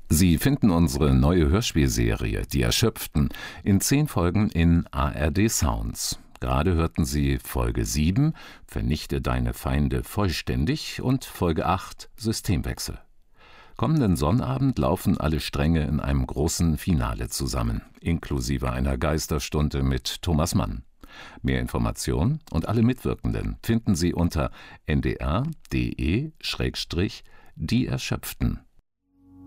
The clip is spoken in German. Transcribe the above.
Sie finden unsere neue Hörspielserie Die Erschöpften in 10 Folgen in ARD Sounds. Gerade hörten Sie Folge 7 Vernichte deine Feinde vollständig und Folge 8 Systemwechsel. Kommenden Sonnabend laufen alle Stränge in einem großen Finale zusammen, inklusive einer Geisterstunde mit Thomas Mann. Mehr Informationen und alle Mitwirkenden finden Sie unter ndr.de/die Erschöpften.